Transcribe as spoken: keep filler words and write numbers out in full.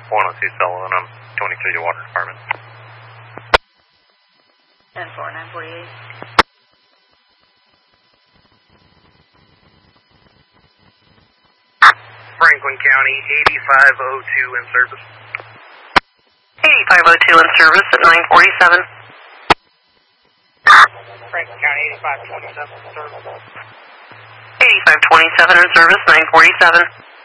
one oh two Sullivan, I'm twenty-three to Water Department. ten four, nine forty-eight. Franklin County, eighty-five oh two in service. eighty-five oh two in service at nine forty-seven. Franklin County, eighty-five twenty-seven in service. eighty-five twenty-seven in service, nine forty-seven.